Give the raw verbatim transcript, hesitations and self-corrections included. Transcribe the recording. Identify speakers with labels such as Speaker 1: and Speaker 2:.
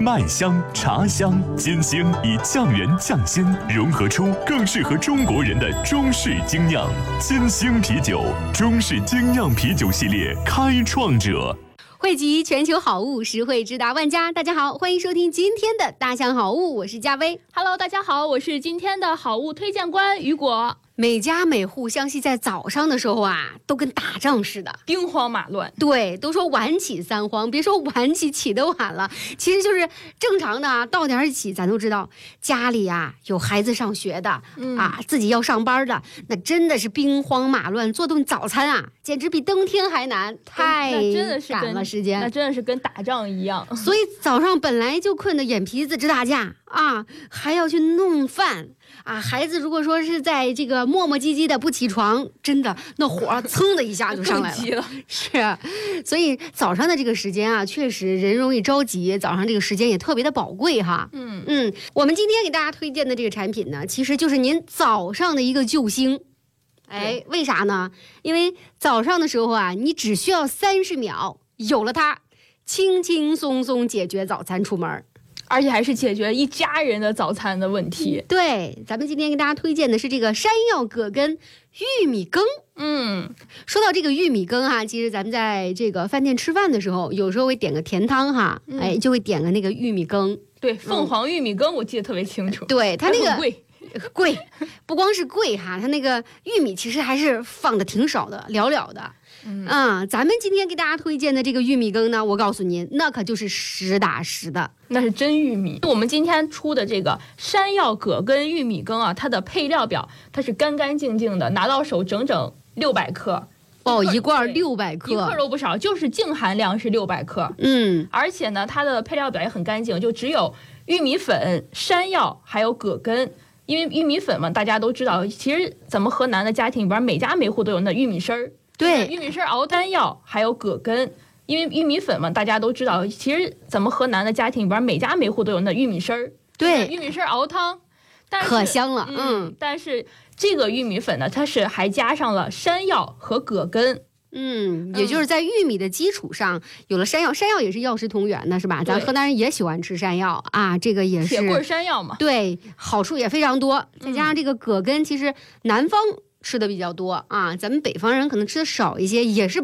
Speaker 1: 麦香、茶香、金星以酱园酱鲜融合出更适合中国人的中式精酿。金星啤酒，中式精酿啤酒系列开创者。
Speaker 2: 汇集全球好物，实惠直达万家。大家好，欢迎收听今天的大象好物，我是佳薇。
Speaker 3: Hello， 大家好，我是今天的好物推荐官雨果。
Speaker 2: 每家每户相信在早上的时候啊，都跟打仗似的，
Speaker 3: 兵荒马乱。对，
Speaker 2: 都说晚起三慌，别说晚起，起得晚了，其实就是正常的啊，到点起，咱都知道家里啊有孩子上学的、嗯、啊，自己要上班的，那真的是兵荒马乱，做顿早餐啊，简直比登天还难，太赶了时间，
Speaker 3: 那真的是跟打仗一样。
Speaker 2: 所以早上本来就困得眼皮子直打架啊，还要去弄饭啊，孩子如果说是在这个磨磨唧唧的不起床，真的那火噌的一下就上来了。
Speaker 3: 了
Speaker 2: 是啊，所以早上的这个时间啊，确实人容易着急，早上这个时间也特别的宝贵哈。嗯嗯，我们今天给大家推荐的这个产品呢，其实就是您早上的一个救星。哎，为啥呢？因为早上的时候啊，你只需要三十秒，有了它，轻轻松松解决早餐出门。
Speaker 3: 而且还是解决一家人的早餐的问题。
Speaker 2: 对，咱们今天给大家推荐的是这个山药葛根玉米羹。嗯，说到这个玉米羹哈，其实咱们在这个饭店吃饭的时候，有时候会点个甜汤哈，嗯、哎，就会点个那个玉米羹。
Speaker 3: 对，凤凰玉米羹我记得特别清楚。
Speaker 2: 嗯、对，它那个
Speaker 3: 贵。
Speaker 2: 贵，不光是贵哈，它那个玉米其实还是放的挺少的，寥寥的。嗯啊，咱们今天给大家推荐的这个玉米羹呢，我告诉您，那可就是实打实的，
Speaker 3: 那是真玉米。我们今天出的这个山药葛根玉米羹啊，它的配料表它是干干净净的，拿到手整整六百克。
Speaker 2: 哦，一罐六百克，
Speaker 3: 一克都不少，就是净含量是六百克。嗯，而且呢，它的配料表也很干净，就只有玉米粉、山药还有葛根。因为玉米粉嘛，大家都知道，其实咱们河南的家庭里边，每家每户都有那玉米丝儿。
Speaker 2: 对，
Speaker 3: 玉米丝熬丹药还有葛根。因为玉米粉嘛，大家都知道，其实咱们河南的家庭里边，每家每户都有那玉米丝儿。
Speaker 2: 对，
Speaker 3: 玉米丝熬汤，但是
Speaker 2: 可香了。嗯，
Speaker 3: 嗯但是这个玉米粉呢，它是还加上了山药和葛根。
Speaker 2: 嗯，也就是在玉米的基础上有了山药，山药也是药食同源的，是吧？咱河南人也喜欢吃山药啊，这个也是
Speaker 3: 铁棍山药嘛。
Speaker 2: 对，好处也非常多。再加上这个葛根，其实南方吃的比较多啊，咱们北方人可能吃的少一些，也是